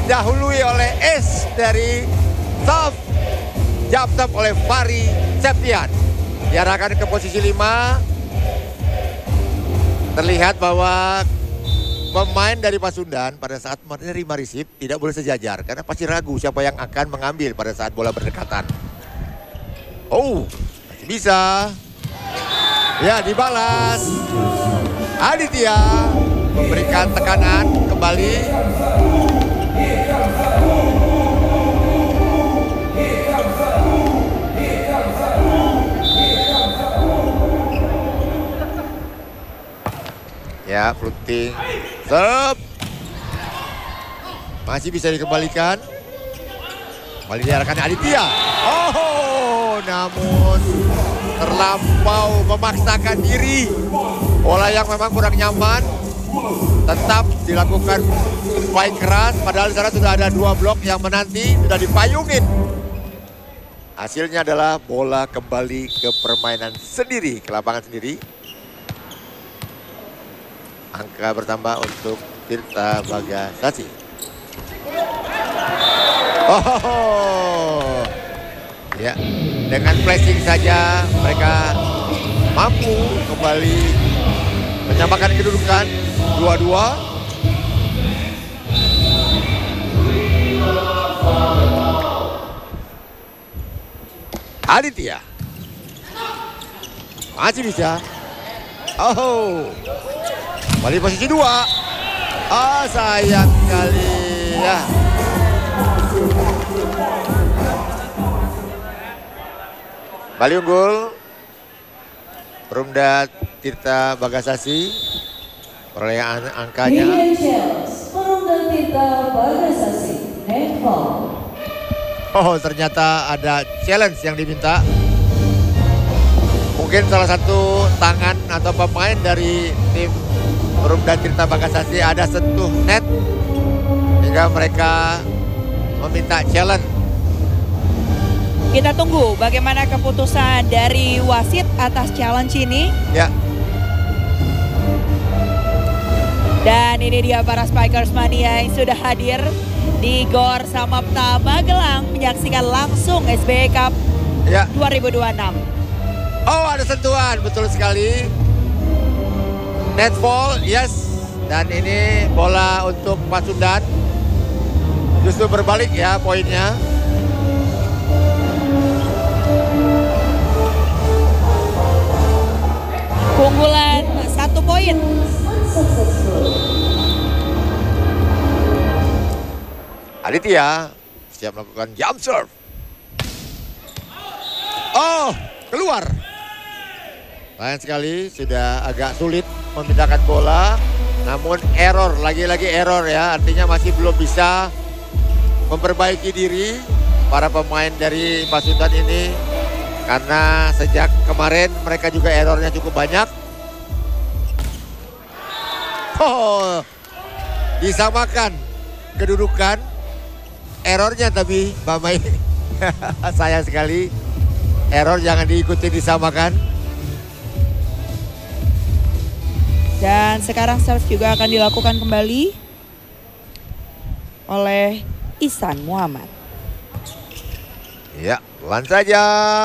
didahului oleh ace dari Sof. Jump stop oleh Fahri Septian. Diarahkan ke posisi 5. Terlihat bahwa pemain dari Pasundan pada saat menerima receive tidak boleh sejajar. Karena pasti ragu siapa yang akan mengambil pada saat bola berdekatan. Oh, masih bisa. Ya, dibalas. Aditya memberikan tekanan kembali. Ya, floating. Serve. Masih bisa dikembalikan. Kembali diarahkan Aditya. Oh, namun terlampau memaksakan diri. Bola yang memang kurang nyaman. Tetap dilakukan fight keras. Padahal di sana sudah ada 2 blok yang menanti. Sudah dipayungin. Hasilnya adalah bola kembali ke permainan sendiri. Ke lapangan sendiri. Angka bertambah untuk Tirta Bagasasi. Oh, ya, dengan flashing saja mereka mampu kembali menyamakan kedudukan 2-2. Aditya masih bisa. Oh, kembali posisi 2. Ah, sayang sekali ya. Bali unggul. Perumda Tirta Bagasasi. Perolehan angkanya. Perumda Tirta Bagasasi. Netball. Oh, ternyata ada challenge yang diminta. Mungkin salah satu tangan atau pemain dari tim Perumda Tirta Bagasasi ada sentuh net hingga mereka meminta challenge. Kita tunggu bagaimana keputusan dari wasit atas challenge ini. Ya. Dan ini dia para Spikers Mania yang sudah hadir di Gor Samapta Magelang menyaksikan langsung SBY Cup Ya. 2026. Oh, ada sentuhan, betul sekali. Netball, yes. Dan ini bola untuk Pasundan. Justru berbalik ya poinnya. Keunggulan 1 poin. Aditya siap melakukan jump serve. Oh, keluar. Sayang sekali, sudah agak sulit memindahkan bola. Namun error, lagi-lagi error ya. Artinya masih belum bisa memperbaiki diri para pemain dari Pasundan ini. Karena sejak kemarin mereka juga errornya cukup banyak. Oh, disamakan kedudukan. Errornya tapi Mbak Mai, sayang sekali. Error jangan diikuti, disamakan. Dan sekarang serve juga akan dilakukan kembali oleh Ihsan Muhammad. Ya, pelan saja.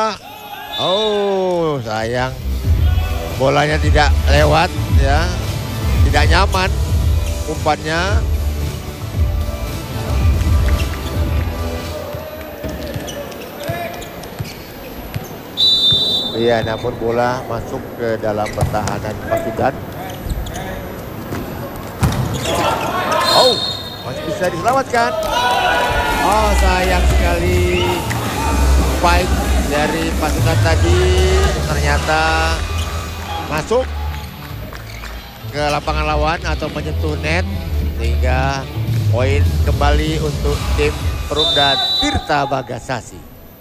Oh, sayang. Bolanya tidak lewat ya. Tidak nyaman umpannya. Iya, namun bola masuk ke dalam pertahanan Pasundan. Oh, masih bisa diselamatkan. Oh, sayang sekali. Fight dari Pasundan tadi ternyata masuk ke lapangan lawan atau menyentuh net. Sehingga poin kembali untuk tim Perumda Tirta Bagasasi.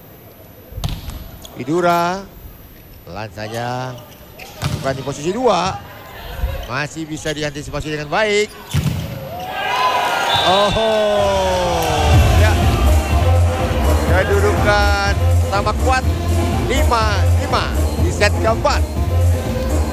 Widura pelan saja lakukan di posisi 2. Masih bisa diantisipasi dengan baik. Oh, ya. Kedudukan sama kuat 5-5 di set keempat.